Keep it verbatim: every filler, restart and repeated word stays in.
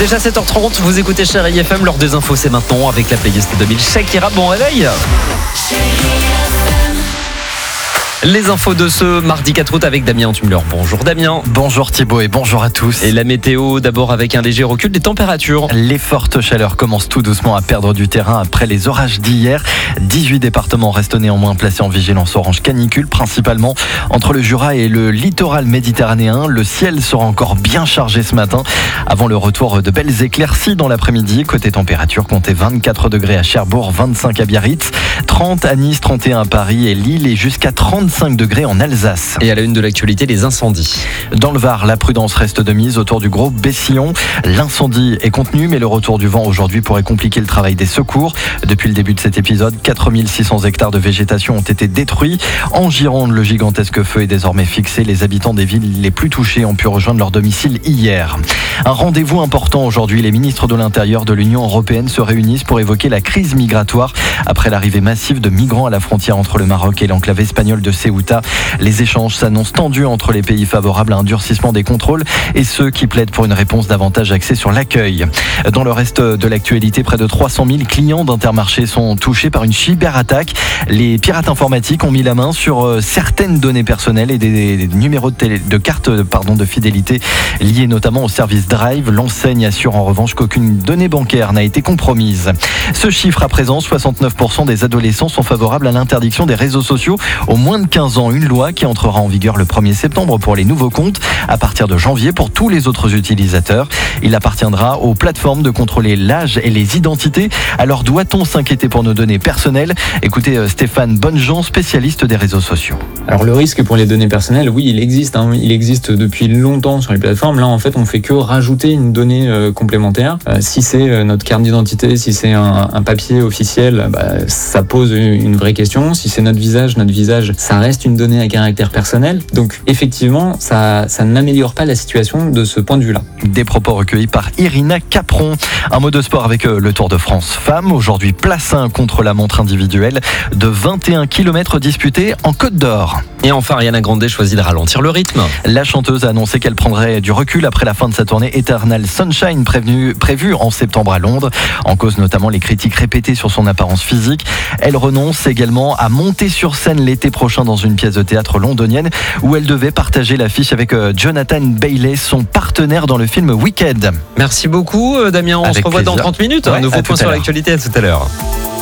Déjà sept heures trente, vous écoutez Chérie F M, l'heure des infos c'est maintenant avec la playlist deux mille. Shakira, bon réveil. Les infos de ce mardi quatre août avec Damien Tumler. Bonjour Damien. Bonjour Thibaut et bonjour à tous. Et la météo d'abord avec un léger recul des températures. Les fortes chaleurs commencent tout doucement à perdre du terrain après les orages d'hier. dix-huit départements restent néanmoins placés en vigilance orange canicule, principalement entre le Jura et le littoral méditerranéen. Le ciel sera encore bien chargé ce matin avant le retour de belles éclaircies dans l'après-midi. Côté température, comptez vingt-quatre degrés à Cherbourg, vingt-cinq à Biarritz, trente à Nice, trente et un à Paris et Lille et jusqu'à trente-cinq degrés en Alsace. Et à la une de l'actualité, les incendies. Dans le Var, la prudence reste de mise autour du gros Bessillon. L'incendie est contenu, mais le retour du vent aujourd'hui pourrait compliquer le travail des secours. Depuis le début de cet épisode, quatre mille six cents hectares de végétation ont été détruits. En Gironde, le gigantesque feu est désormais fixé. Les habitants des villes les plus touchées ont pu rejoindre leur domicile hier. Un rendez-vous important aujourd'hui. Les ministres de l'Intérieur de l'Union européenne se réunissent pour évoquer la crise migratoire après l'arrivée massive de migrants à la frontière entre le Maroc et l'enclave espagnole de Ceuta. Les échanges s'annoncent tendus entre les pays favorables à un durcissement des contrôles et ceux qui plaident pour une réponse davantage axée sur l'accueil. Dans le reste de l'actualité, près de trois cent mille clients d'Intermarché sont touchés par une cyberattaque. Les pirates informatiques ont mis la main sur certaines données personnelles et des, des numéros de, télé, de cartes pardon, de fidélité liés notamment au service Drive. L'enseigne assure en revanche qu'aucune donnée bancaire n'a été compromise. Ce chiffre à présent, soixante-neuf pour cent des adolescents sont favorables à l'interdiction des réseaux sociaux aux moins de quinze ans. Une loi qui entrera en vigueur le premier septembre pour les nouveaux comptes, à partir de janvier pour tous les autres utilisateurs. Il appartiendra aux plateformes de contrôler l'âge et les identités. Alors doit-on s'inquiéter pour nos données personnelles ? Écoutez Stéphane Bonnejean, spécialiste des réseaux sociaux. Alors le risque pour les données personnelles, oui, il existe. Hein. Il existe depuis longtemps sur les plateformes. Là, en fait, on fait que rajouter une donnée euh, complémentaire. Euh, si c'est euh, notre carte d'identité, si c'est un, un papier officiel, bah, ça pose une vraie question. Si c'est notre visage, notre visage, ça reste une donnée à caractère personnel. Donc effectivement, ça, ça n'améliore pas la situation de ce point de vue-là. Des propos recueillis par Irina Capron. Un mot de sport avec le Tour de France femmes. Aujourd'hui, place un contre la montre individuelle de vingt et un kilomètres disputés en Côte d'Or. Et enfin, Ariana Grande choisit de ralentir le rythme. La chanteuse a annoncé qu'elle prendrait du recul après la fin de sa tournée Eternal Sunshine prévenue, prévue en septembre à Londres. En cause notamment les critiques répétées sur son apparence physique. Elle renonce également à monter sur scène l'été prochain dans une pièce de théâtre londonienne où elle devait partager l'affiche avec Jonathan Bailey, son partenaire dans le film Wicked. Merci beaucoup Damien, on avec se revoit plaisir. dans trente minutes. Ouais, Un nouveau point sur l'heure. l'actualité, à tout à l'heure.